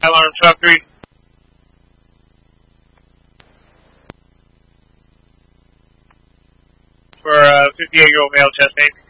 alarm 12-3. For a 58-year-old male chest pain.